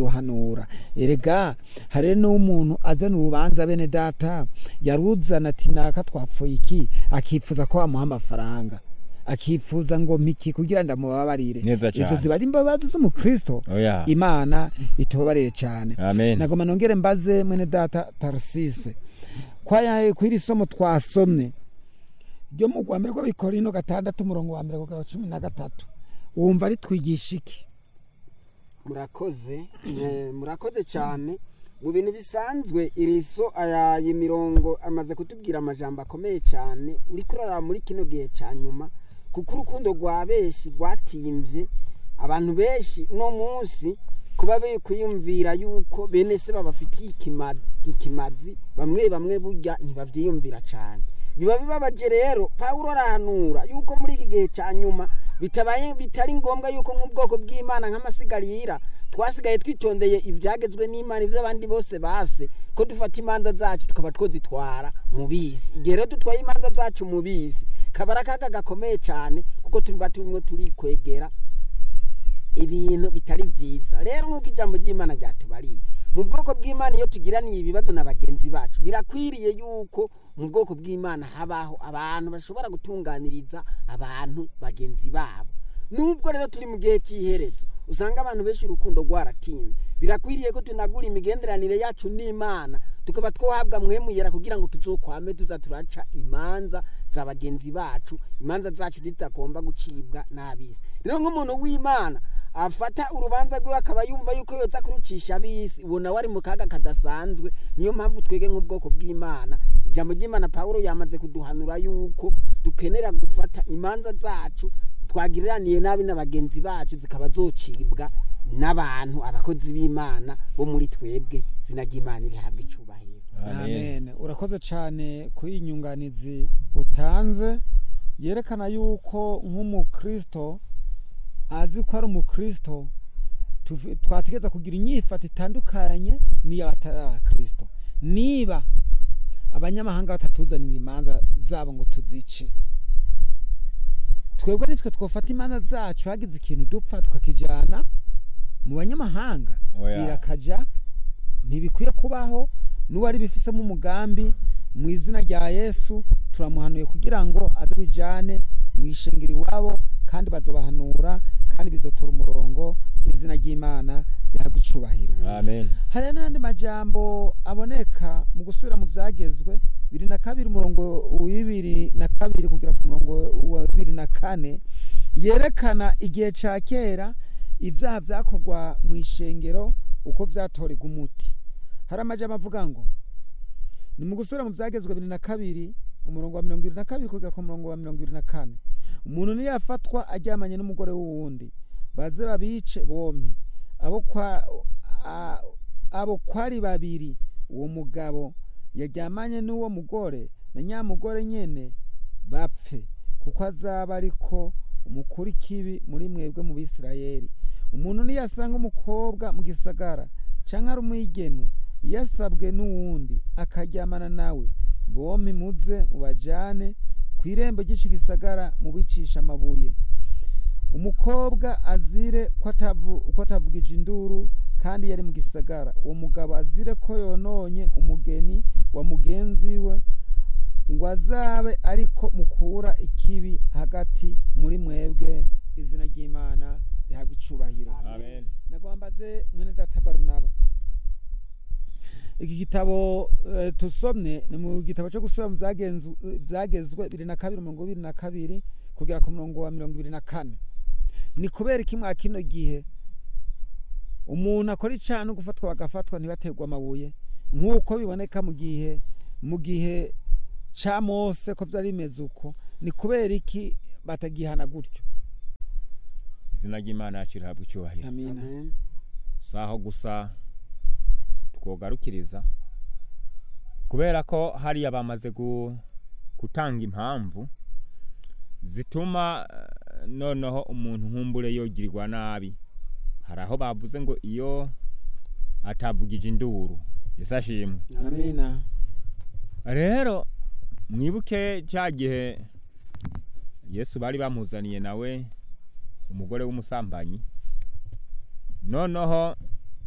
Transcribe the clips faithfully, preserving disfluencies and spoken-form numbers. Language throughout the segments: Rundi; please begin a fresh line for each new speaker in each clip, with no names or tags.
kuduhanura. Erega hari n'umuntu azana urubanza bene data yaruzana ati naka twapfuye iki, akifuza ko bamuha amafaranga, akifuza ngo mpiki kugira ndamubabarire. Izo ziba ari imbabazi z'umukristo.
Oya.
Imana itubabarire cyane.
Amen.
Nagoma nongere mbaze mwene data Tarsise, kwaya kwiri somo twasomne ryo mu Rwambere rwo Bikorino gatandatu umurongo wa mbere kugera cumi na gatatu, wumva ari twigisha iki?
Murakoze murakoze cyane. Mu bintu bisanzwe iriso aya y'imirongo amaze kutubwira amajambo akomeye cyane uri kurara muri kino gihe cyanyuma, kuko urukundo rwa beshi rwatimvye abantu beshi no munsi, kuba be kuyumvira yuko bene se babafitiye ikimazi ikimazi bamwe bamwe burya ntibavyiyumvira cyane. Biba bibabaje rero Paulo arahanura yuko muri iki gihe cyanyuma bitabaye bitari ngombwa yuko nk'ubwoko bw'Imana nk'amasigarira twasigaye twitondeye ivyagezwe n'Imana ivy'abandi bose base, ko dufata imanza zacu tukaba twozitwara mu bisi. Igihe rero dutwaye imanza zacu mu bisi kabara kaga gakomeye cyane, kuko turi batumwe turi kwegera ibintu bitari byiza. Rero nk'uko ijambo ry'Imana ryatubariye, mu bwoko bw'Imana iyo tugiraniye ibibazo na bagenzi bacu birakwiriye yuko mu bwoko bw'Imana habaho abantu bashobora gutunganiriza abantu bagenzi babo. Nubwo rero turi mu gihe cy'iherezo usanga abantu benshi urukundo rwaratinze, birakwiriye ko tunagura imigenderanire yacu n'Imana tukaba twohabwa mwemuyera kugira ngo tuzokwame tuza turaca imanza za bagenzi bacu, imanza zacu zitagomba gucibwa n'abisi. Rero nk'umuntu w'Imana afata urubanza rwe akaba yumva yuko yoza kurucisha abisi, ubona wari mu kaga kadasanzwe. Niyo mpamvu twege nk'ubwoko bw'Imana ijambo ry'Imana Paulo yamaze kuduhanura yuko dukenera gufata imanza zacu twagiraniye nabi n'abagenzi bacu zikaba zocibwa n'abantu abakozi b'Imana bo muri twebwe. Zina ry'Imana rihabwa icubahiro.
Amen. Urakoze cyane kuyinyunganizi utanze yerekana yuko nk'umukristo azi ko ari umukristo twategeza kugira inyifato itandukanye niyo batari abakristo. Niba abanyamahanga batatuzanira imanza zabo ngo tuzice, twebwe nitwe twofata imanza zacu hagize ikintu dupfa tukakijana mu banyamahanga. Birakaja ntibikwiye kubaho. N'uwari bifisemo umugambi mu izina rya Yesu turamuhanuye kugira ngo azabijane mu ishengero iwabo, kandi bazobahanura kandi bizotora umurongo. Izina ry'Imana yagicubahiro.
Amen.
Hari n'andi majambo aboneka mu gusubira mu vyagezwe bibiri na kabiri umurongo wa bibiri na kabiri kugira ku murongo wa bibiri na kane, yerekana igihe ca kera ivyaha vyakorwa mu ishengero uko vyatorega umuti. Hari amajambo avuga ngo ni mu gusubira mu vyagezwe bibiri na kabiri umurongo wa mirongo ibiri na kabiri kugira ku murongo wa mirongo ibiri na kane, umuntu niyo yafatwa aryamanye n'umugore w'uwundi baze babice bompi, abo kwa abo kwari babiri, uwo mugabo yaryamanye n'uwo mugore na nyamugore nyene bapfe, kuko azaba ariko umukuru ikibi muri mwebwe mu Bisirayeli. Umuntu niyo asanga umukobwa mu gisagara canke ari umwigeme yasabwe n'uwundi akaryamana nawe, bompi muze mubajane kw'irembo ry'ico gisagara mu bicisha amabuye. Umukobwa azire ko atavu ko atavugije induru kandi yari mu gisagara, uwo mugabo azire ko yononye umugeni wa mugenzi we, ngo azabe ariko mukura ikibi hagati muri mwebwe. Izina ry'Imana rihabwa icubahiro.
Amen.
Nagombaze mwene data Barunaba, iki gitabo uh, tusomne ni mu gitabo cyo gusubira mu vyagezwe bibiri na kabiri umurongo bibiri na kabiri kugera ku murongo wa mirongo ibiri na kane. Ni kubera iki mwa kino gihe umuntu akora icana gufatwa bagafatwa ntibaterwa amabuye nk'uko biboneka mu gihe mu gihe ca Mose ko vyari bimeze uko? Ni kubera iki batagihana gutyo?
Izina ry'Imana yacu rihabwa icubahiro.
Amina.
Saho gusa twogarukiriza kubera ko hari abamaze gutanga impamvu zituma noneho umuntu nkumbure yogirirwa nabi. Hari aho bavuze ngo iyo atavugije induru yesashimwe.
Amina.
Rero mwibuke cyagihe Yesu bari bamuzaniye nawe umugore w'umusambanyi, noneho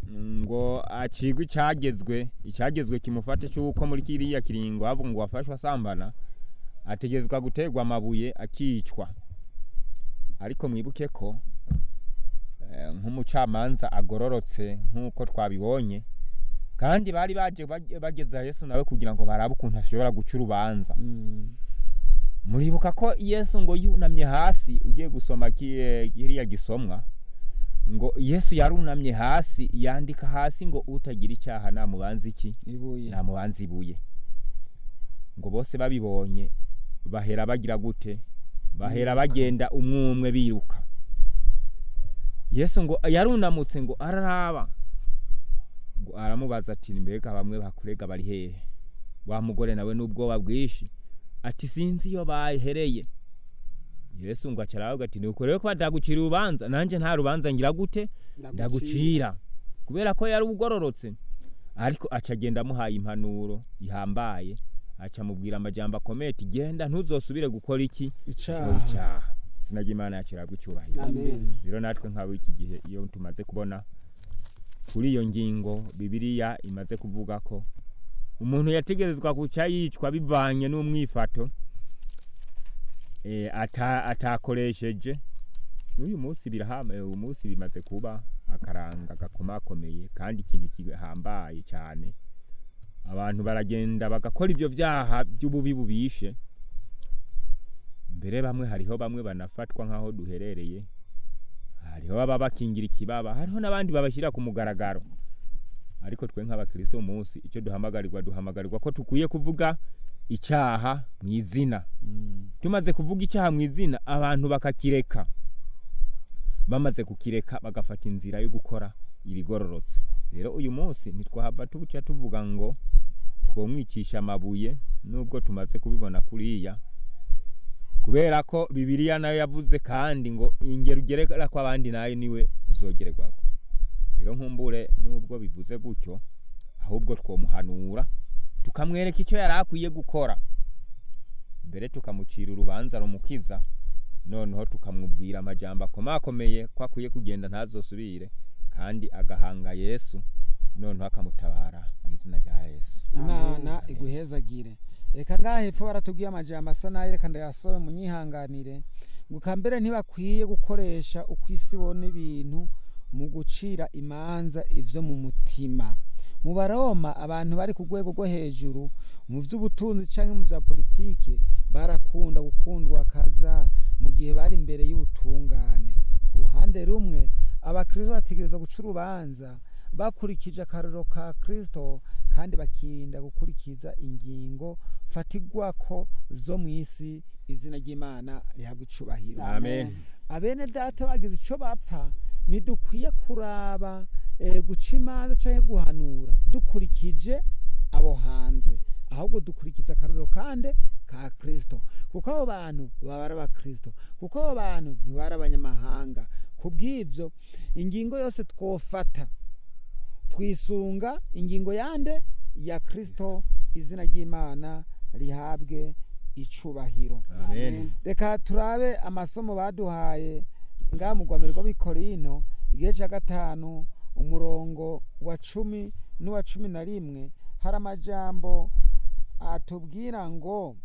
ngo acigwe icagezwe icagezwe kimufate cyuko muri kiriya kiringo havuga ngo wafashwe asambana ategezwa gutegwa amabuye akicwa. Ariko mwibuke ko eh, nk'umucamanza agororotse nk'uko twabibonye kandi bari baje bageza Yesu nawe kugira ngo barabe ukuntu ashobora guca urubanza.
Mm.
Muribuka ko Yesu ngo yunamye hasi, ugiye gusoma kiriya gisomwa ngo Yesu yarunamye hasi yandika hasi ngo utagira icyaha namubanza iki
Ibuye.
namubanza ibuye. Ngo bose babibonye bahera bagira gute? Bahera bagenda umwe umwe biruka. Yesu ngo yarunamutse ngo araraba ngo aramubaza ati mbega bamwe bakurega bari hehe? Wa mugore nawe n'ubwoba bwishi ati sinzi iyo bahereye. Yesu ngo acaravuga ati nuko rero ko badagucira urubanza nanje nta rubanza ngira gute ndagucira, kubera ko yari ugororotse. Ariko acagenda muhaye impanuro ihambaye, aca mubwira amajambo akomeye ati genda ntuzosubire gukora iki
Icaha.
Sinaje Imana yacirabwa icyubahiro.
Amen.
Rero natwe nk'abo iki gihe iyo tumaze kubona kuri iyo ngingo Bibiliya imaze kuvuga ko umuntu yategerezwa guca yicwa bivanye n'umwifato eh ata atakoresheje, n'uyu munsi birahame uyu munsi bimaze kuba akaranga gakomakomeye kandi ikintu kihambaye cyane. Abantu baragenda bagakora ivyo vyaha by'ububi bubishe, mbere bamwe hariho bamwe banafatwa nkaho duherereye, hariho baba bakingira ikibaba, hariho nabandi babashira ku mugaragaro. Ariko twe nk'abakristo umunsi icyo duhamagarirwa duhamagarirwa ko tukuye kuvuga icyaha mwizina.
Mm.
Tumaze kuvuga icyaha mwizina abantu bakakireka, bamaze kukireka bagafata inzira yo gukora ibigororotse. Rero uyu munsi nitwahava tubuca tuvuga ngo twomwicisha amabuye nubwo tumaze kubibona kuriya, kubera ko Bibiliya nayo yavuze kandi ngo ingero ugereka ko abandi nayo niwe uzogererwako. Rero nkumbure nubwo bivuze gutyo, ahubwo twomuhanura tukamwereka icyo yarakwiye gukora, mbere tukamucira urubanza rumukiza, noneho tukamubwira amajambo akomakomeye ko akwiye kugenda ntazosubire kandi agahanga Yesu, noneho akamutabara mu izina rya Yesu.
Imana iguhezagire. Reka ngahe hepfo baratubwiye amajambo asa nayo, reka ndayasome munyihanganire. Ngo kambere ntibakwiye gukoresha ukwisibona ibintu mu gucira imanza ivyo mu mutima. Mu Baroma abantu bari ku rwego rwo hejuru mu vy'ubutunzi canke mu vya politike barakunda gukundwa kaza mu gihe bari imbere y'ubutungane. Ku ruhande rumwe abakristo bategereza guca urubanza bakurikije akarorero ka Kristo kandi bakirinda gukurikiza ingingo fatigwako zo mw'isi. Izina ry'Imana rihabwa icubahiro.
Amen.
Abene data bagize ico bapfa nidukwiye kuraba e, guca imanza canke guhanura dukurikije abo hanze, ahubwo dukurikiza akarorero kandi ka Kristo, kuko abo bantu baba ari abakristo, kuko abo bantu ntibari abanyamahanga. Kubw'ivyo ingingo yose twofata twisunga ingingo yande ya Kristo. Izina ry'Imana rihabwe icubahiro.
Amen.
Reka turabe amasomo baduhaye nga mu rwamirwa b'ikorino igihe cya gatanu umurongo wa cumi n'uwa cumi na rimwe. Hari amajambo atubwira ngo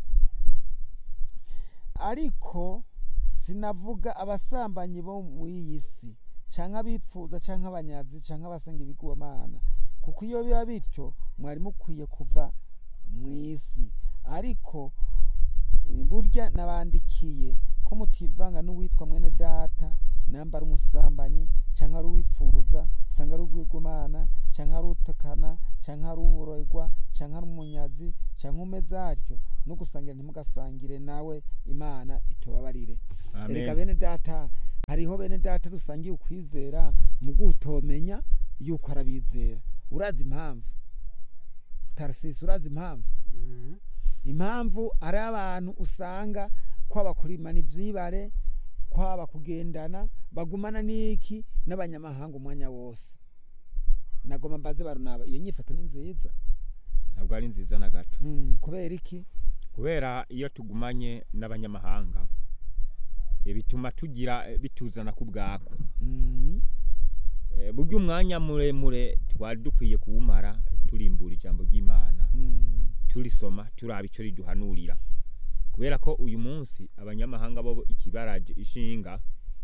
ariko sinavuga abasambanyi bo muri iyi si canke abipfuza canke abanyazi canke abasenga ibigirwamana, kuko iyo biba bityo mwari mukwiye kuva mw'isi. Ariko burya nabandikiye ko mutivanga n'uwitwa mwene data namba ari umusambanyi canke ari uwipfuza canke ari ugwigumana canke ari utukana canke ari uburoigwa canke ari umunyazi canke umeze atyo, no gusangira ntimugasangire nawe, Imana itobabarire. Erega bene data, hariho bene data dusangiye ukwizera mu gutomenya yuko arabizera. Urazi impamvu? Tarsisi, urazi impamvu?
Mhm.
Impamvu ari abantu usanga kwaba kurimana ivyibare, kwaba kugendana bagumana niki n'abanyamahanga umwanya wose. Nagoma mbaze barunaba iyo nyifato ni nziza?
Ntabwo ari nziza na gato.
Mm, kubera iki?
Kubera iyo tugumanye n'abanyamahanga e bituma tugira bituzana ku bwako.
Mm.
Eh, burya umwanya muremure twari dukwiye kuwumara turimbura ijambo ry'Imana
Mm.
turisoma turaba ico riduhanurira kubera ko uyu munsi abanyamahanga bo ikibaraje ishinga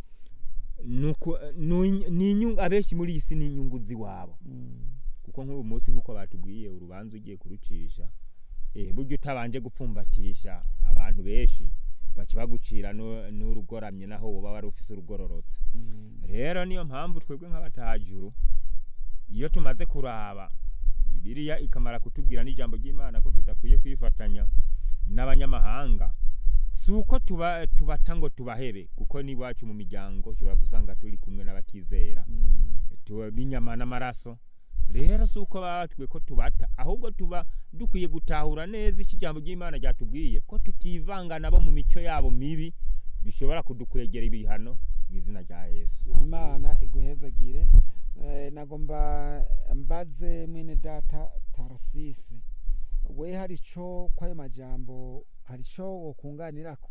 nuko ni inyungu abenshi muri iyi si ni inyungu ziwabo
Mm.
kuko nk'uyu munsi nk'uko batubwiye urubanza ugiye kurucisha eh burya utabanje gupfumbatisha abantu benshi baca bagucira no- n'urugoramye naho woba wari ufise urugororotse
Mm.
rero niyo mpamvu twebwe nk'abatajuru iyo tumaze kuraba Bibiliya ikamara kutubwira n'ijambo ry'Imana ko tudakwiye kwifatanya n'abanyamahanga suko tuba tubata ngo tubahebe kuko ni wacu mu miryango ushobora gusanga turi kumwe n'abatizera
Mm.
tuba binyama n'amaraso rero suko batwe ko tubata ahubwo tuba dukwiye gutahura neza ikijambo ry'Imana ryatubwiye ko tutivanga nabo mu mico yabo mibi bishobora kudukwegera ibihano mu izina rya Yesu.
Imana iguhezagire. Eh, nagomba mbaze mwene data Tarasisi, we hari ico kwayo majambo hari ico wokunganirako?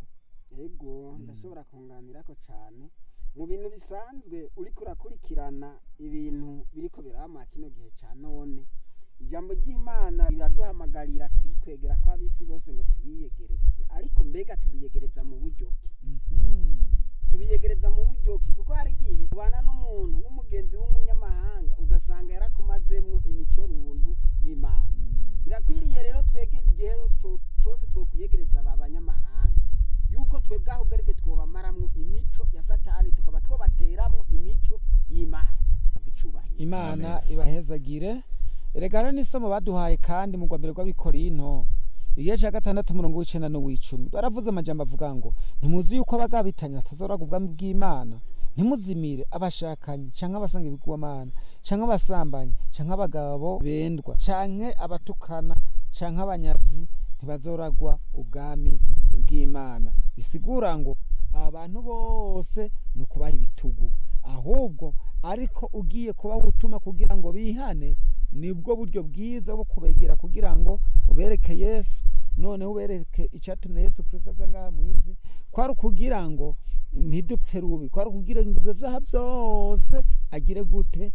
ego ndashobora kunganirako cyane mu bintu bisanzwe uriko urakurikirana ibintu biriko birama kino gihe cya none ijambo ry'Imana riraduhamagarira kwikwegera kwa bisi bose ngo tubiyegereze ariko mbega tubiyegereza mu buryo ki
Mhm.
tubiyegereza mu buryo ki kuko hari igihe ubana n'umuntu w'umugenzi w'umunyamahanga ugasanga yarakomazemwo imico runtu y'Imana
Mm.
birakwiriye rero twege igihe co- cose twokwiyegereza aba banyamahanga yuko twebwe ahubwo ariko twobamaramwo imico ya satani tukaba twobateramwo imico y'Imana bicubahiro
Imana ibahezagire. Erega rero n'isomo baduhaye kandi mu rwambere rw'Abikorinto igice cya gatandatu umurongo w'icenda n'uw'icumi baravuze amajambo avuga ngo ntimuzi yuko abagabitanya batazoraga ubwami bw'Imana, ntimuzimire abashakanye canke abasanga ibigwamana canke abasambanyi canke abagabo bendwa canke abatukana canke abanyazi ntibazoragwa ubwami bw'Imana. Bisigura ngo abantu bose ni ukubaha ibitugu, ahubwo ariko ugiye kubaha ubutumwa kugira ngo bihane nibwo buryo bwiza bwo kubegera kugira ngo ubereke Yesu, noneho ubereke icyatumye Yesu Kristo aza ngaha mw'izi kwari ukugira ngo ntidupfe rubi, kwari ukugira ngo ibyo vyaha byose agire gute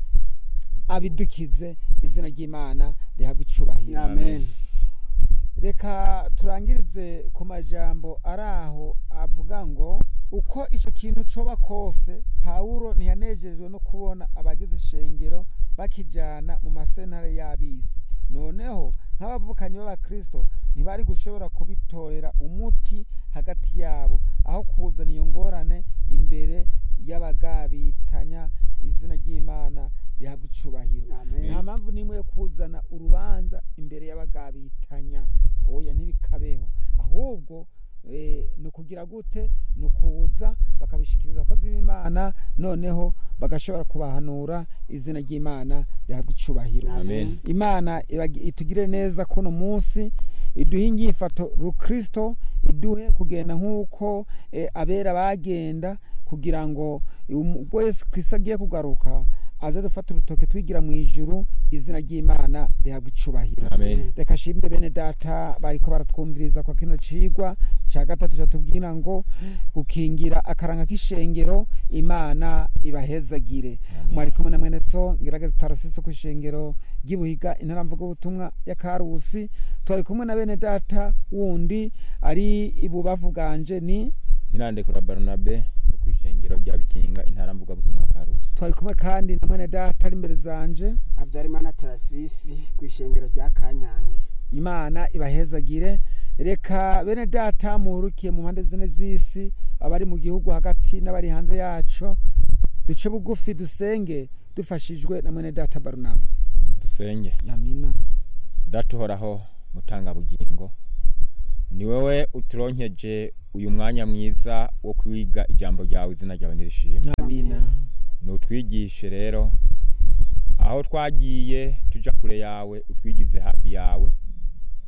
abidukize, izina ry'Imana rihabwe icubahiro.
amen
Reka turangirize ku majambo araho avuga ngo uko ico kintu coba kose Pawulo ntiyanejejwe no kubona abagize ishengero bakijana mu masentare y'abisi, noneho nk'abavukanyi b'Abakristo ntibari gushobora kubitorera umuti hagati yabo aho kuzana iyo ngorane imbere y'abagabitanya, izina ry'Imana rihabwa icubahiro.
amen
Nta mpamvu n'imwe yo kuzana urubanza imbere y'abagabitanya, oya ntibikabeho, ahubwo eh, ni ukugira gute ni ukuza bakabishikiriza abakozi b'Imana noneho bagashobora kubahanura, izina ry'Imana rihabwa icubahiro.
Amen.
Imana ibagi- itugire neza kuno munsi, iduhe inyifato rukristo, iduhe kugenda nk'uko eh, abera bagenda kugira ngo ubwo Yesu Kristo agiye kugaruka aze dufata urutoke twigira mu ijuru, izina ry'Imana rihabwa icubahiro.
Amen.
Reka shimire bene data bariko baratwumviriza kwa kino cigwa ca gatatu catubwira ngo gukingira akaranga k'ishengero, Imana ibahezagire.
Amen.
Mwari kumwe na mwene so ngerageza Tarasisi ku ishengero ry'Ibuhiga intara mvuga ubutumwa ya Karusi, twari kumwe na bene data wundi ari ibubavu bwanje ni
Nirandekura Barnabe wo kwishengero rya Bikinga intara mvuga butumwa Karusi.
twari kumwe kandi na mwene data ari imbere zanje.
Habyarimana Tarasisi ku ishengero rya Kanyange.
Imana ibahezagire. Reka bene data muhurukiye mu mpande zine z'isi, abari mu gihugu hagati n'abari hanze yaco, duce bugufi dusenge dufashijwe na mwene data Barnaba.
Dusenge.
Amina.
Datuhoraho mutanga bugingo, ni wewe uturonkeje uyu mwanya mwiza wo kwiga ijambo ryawe, izina ryawe nirishimwe.
Amina.
Nutwigishe rero aho twagiye tuja kure yawe, utwigize hafi yawe,